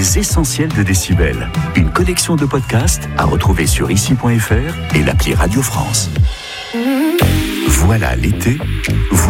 Les essentiels de Décibel. Une collection de podcasts à retrouver sur ici.fr et l'appli Radio France. Voilà l'été.